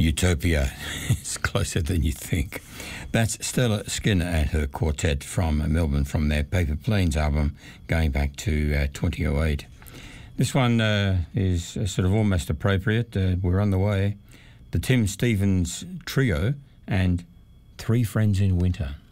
Utopia is closer than you think. That's Stella Skinner and her quartet from Melbourne from their Paper Planes album going back to 2008. This one is sort of almost appropriate. We're on the way. The Tim Stevens Trio and Three Friends in Winter.